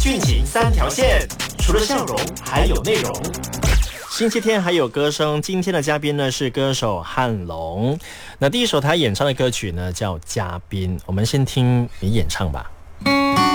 剧情三条线，除了笑容还有内容。星期天还有歌声，今天的嘉宾呢是歌手汉龙。那第一首他演唱的歌曲呢叫《嘉宾》，我们先听你演唱吧。